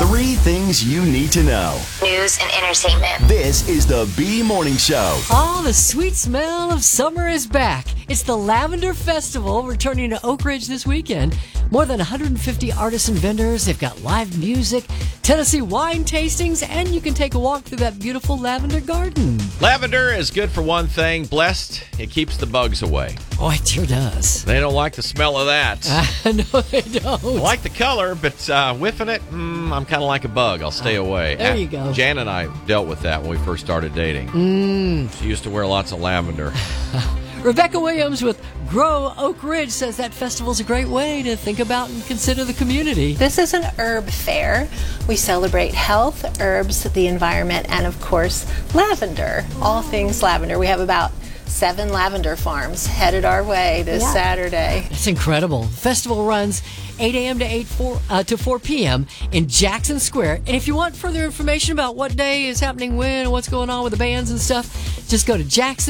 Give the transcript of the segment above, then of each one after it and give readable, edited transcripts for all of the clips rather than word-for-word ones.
Three things you need to know. News and entertainment. This is the B Morning Show. Oh, the sweet smell of summer is back. It's the Lavender Festival returning to Oak Ridge this weekend. More than 150 artists and vendors. They've got live music, Tennessee wine tastings, and you can take a walk through that beautiful lavender garden. Lavender is good for one thing. Blessed, it keeps the bugs away. Oh, it sure does. They don't like the smell of that. No, they don't. I like the color, but whiffing it, I'm kind of like a bug. I'll stay away. There you go. Jan and I dealt with that when we first started dating. She used to wear lots of lavender. Rebecca Williams with Grow Oak Ridge says that festival's a great way to think about and consider the community. This is an herb fair. We celebrate health, herbs, the environment, and of course, lavender. All things lavender. We have about 7 lavender farms headed our way this Saturday. It's incredible. The festival runs 8 a.m. to 4 p.m. in Jackson Square. And if you want further information about what day is happening when and what's going on with the bands and stuff, just go to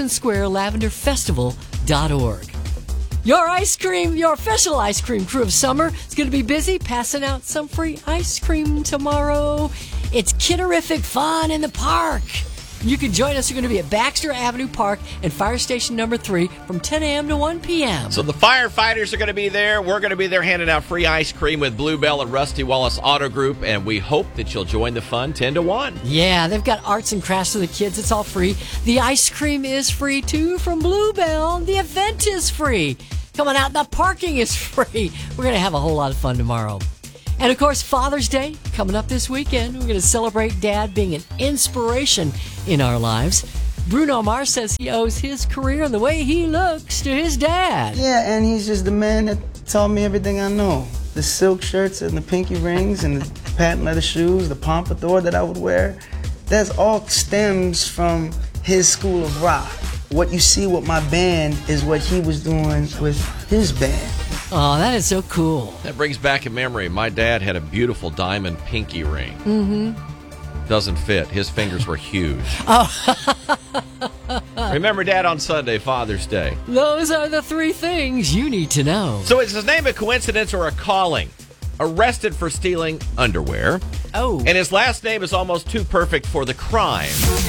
jacksonsquarelavenderfestival.org. Your official ice cream crew of summer is going to be busy passing out some free ice cream tomorrow. It's Kidderific fun in the park. You can join us. You're going to be at Baxter Avenue Park and Fire Station number 3 from 10 a.m. to 1 p.m. So the firefighters are going to be there. We're going to be there handing out free ice cream with Bluebell and Rusty Wallace Auto Group, and we hope that you'll join the fun 10 to 1. Yeah, they've got arts and crafts for the kids. It's all free. The ice cream is free, too, from Bluebell. The event is free. Come on out. The parking is free. We're going to have a whole lot of fun tomorrow. And, of course, Father's Day coming up this weekend. We're going to celebrate Dad being an inspiration in our lives. Bruno Mars says he owes his career and the way he looks to his dad. Yeah, and he's just the man that taught me everything I know. The silk shirts and the pinky rings and the patent leather shoes, the pompadour that I would wear. That all stems from his school of rock. What you see with my band is what he was doing with his band. Oh, that is so cool. That brings back a memory. My dad had a beautiful diamond pinky ring. Mm-hmm. Doesn't fit. His fingers were huge. Oh. Remember Dad on Sunday, Father's Day. Those are the 3 things you need to know. So is his name a coincidence or a calling? Arrested for stealing underwear. Oh. And his last name is almost too perfect for the crime.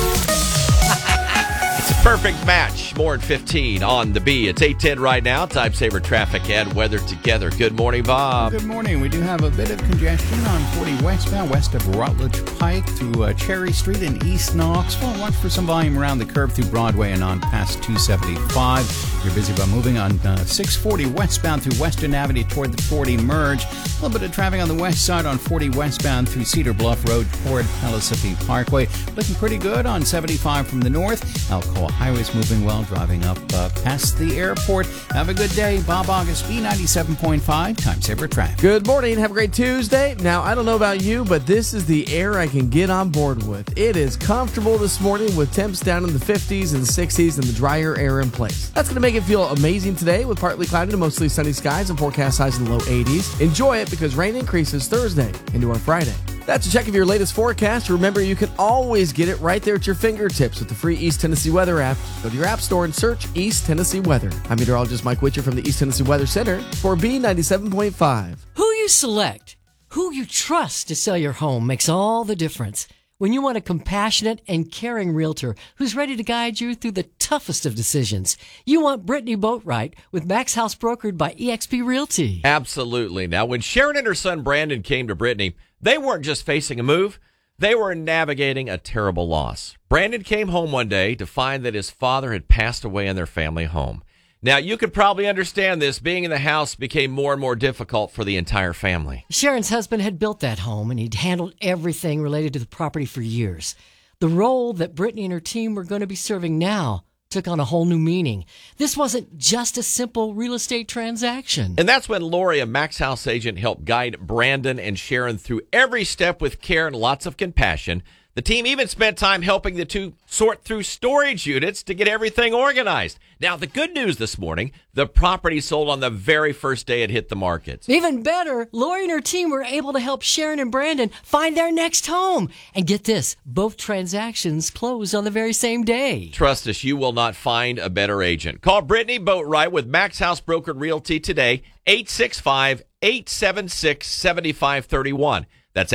It's a perfect match. More at 15 on the B. It's 8:10 right now. Time saver traffic and weather together. Good morning, Bob. Good morning. We do have a bit of congestion on 40 westbound, west of Rutledge Pike through Cherry Street in East Knoxville. Watch for some volume around the curve through Broadway and on past 275. You're busy by moving on 640 westbound through Western Avenue toward the 40 merge. A little bit of traffic on the west side on 40 westbound through Cedar Bluff Road toward Pellissippi Parkway. Looking pretty good on 75 from the north. Alcoa Highway's moving well, driving up past the airport. Have a good day. Bob August, B97.5, Time Saver Traffic. Good morning. Have a great Tuesday. Now, I don't know about you, but this is the air I can get on board with. It is comfortable this morning with temps down in the 50s and the 60s and the drier air in place. That's going to make it feel amazing today with partly cloudy to mostly sunny skies and forecast highs in the low 80s. Enjoy it because rain increases Thursday into our Friday. That's a check of your latest forecast. Remember, you can always get it right there at your fingertips with the free East Tennessee Weather app. Go to your app store and search East Tennessee Weather. I'm meteorologist Mike Witcher from the East Tennessee Weather Center for B97.5. Who you select, who you trust to sell your home makes all the difference. When you want a compassionate and caring realtor who's ready to guide you through the toughest of decisions, you want Brittany Boatwright with Max House brokered by eXp Realty. Absolutely. Now, when Sharon and her son Brandon came to Brittany, they weren't just facing a move. They were navigating a terrible loss. Brandon came home one day to find that his father had passed away in their family home. Now, you could probably understand this. Being in the house became more and more difficult for the entire family. Sharon's husband had built that home, and he'd handled everything related to the property for years. The role that Brittany and her team were going to be serving now took on a whole new meaning. This wasn't just a simple real estate transaction. And that's when Lori, a Max House agent, helped guide Brandon and Sharon through every step with care and lots of compassion. The team even spent time helping the two sort through storage units to get everything organized. Now, the good news this morning, the property sold on the very first day it hit the markets. Even better, Lori and her team were able to help Sharon and Brandon find their next home. And get this, both transactions closed on the very same day. Trust us, you will not find a better agent. Call Brittany Boatwright with Max House Brokered Realty today, 865-876-7531. That's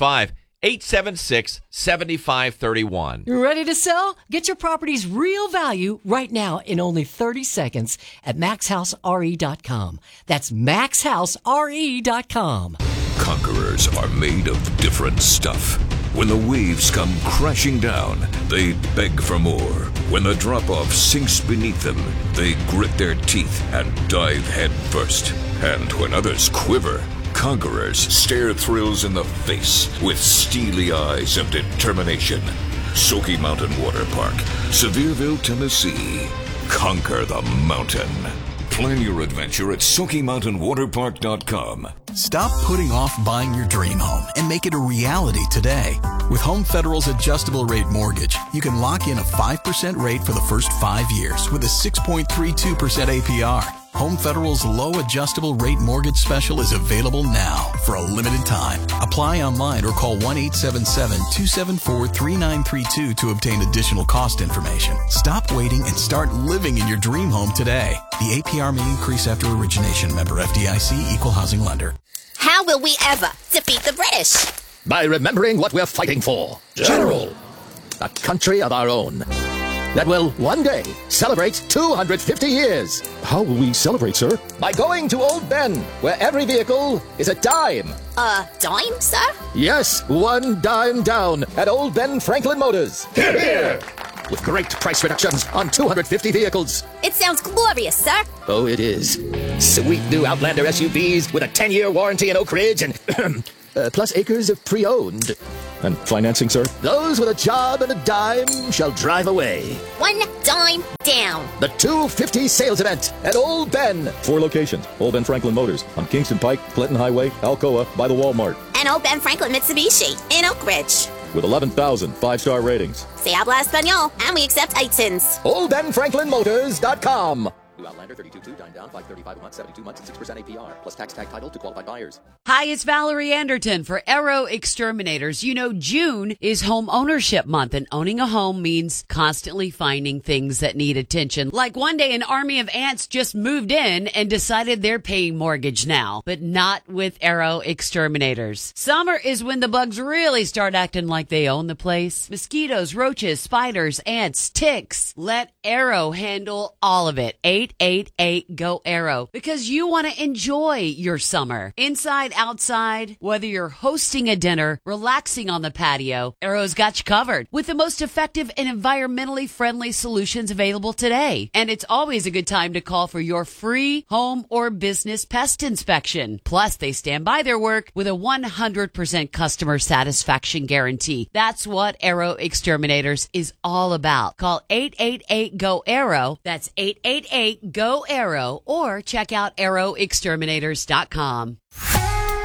865-876-7531. You ready to sell? Get your property's real value right now in only 30 seconds at maxhousere.com. That's maxhousere.com. Conquerors are made of different stuff. When the waves come crashing down, they beg for more. When the drop-off sinks beneath them, they grit their teeth and dive head first. And when others quiver, conquerors stare thrills in the face with steely eyes of determination. Smoky Mountain Water Park, Sevierville, Tennessee. Conquer the mountain. Plan your adventure at SmokyMountainWaterPark.com. Stop putting off buying your dream home and make it a reality today. With Home Federal's adjustable rate mortgage, you can lock in a 5% rate for the first 5 years with a 6.32% APR. Home Federal's low adjustable rate mortgage special is available now for a limited time. Apply online or call 1-877-274-3932 to obtain additional cost information. Stop waiting and start living in your dream home today. The APR may increase after origination. Member FDIC, Equal Housing Lender. How will we ever defeat the British? By remembering what we're fighting for. General. A country of our own. That will one day celebrate 250 years. How will we celebrate, sir? By going to Old Ben, where every vehicle is a dime. A dime, sir? Yes, 1 dime down at Old Ben Franklin Motors. Hear, hear. With great price reductions on 250 vehicles. It sounds glorious, sir. Oh, it is. Sweet new Outlander SUVs with a 10-year warranty in Oak Ridge and plus acres of pre-owned. And financing, sir? Those with a job and a dime shall drive away. 1 dime down. The 250 sales event at Old Ben. 4 locations. Old Ben Franklin Motors on Kingston Pike, Clinton Highway, Alcoa, by the Walmart. And Old Ben Franklin Mitsubishi in Oak Ridge. With 11,000 5-star ratings. Se habla español, and we accept ITINs. OldBenFranklinMotors.com. New Outlander 32.2, dime down, $535 a month, 72 months, and 6% APR, plus tax tag title to qualified buyers. Hi, it's Valerie Anderton for Aero Exterminators. You know, June is home ownership month, and owning a home means constantly finding things that need attention. Like one day, an army of ants just moved in and decided they're paying mortgage now, but not with Aero Exterminators. Summer is when the bugs really start acting like they own the place. Mosquitoes, roaches, spiders, ants, ticks. Let Aero handle all of it. 888-GO-AERO, because you want to enjoy your summer. Inside, outside, whether you're hosting a dinner, relaxing on the patio, Aero's got you covered with the most effective and environmentally friendly solutions available today. And it's always a good time to call for your free home or business pest inspection. Plus, they stand by their work with a 100% customer satisfaction guarantee. That's what Aero Exterminators is all about. Call 888-GO-AERO. That's 888-GO-AERO, or check out aeroexterminators.com.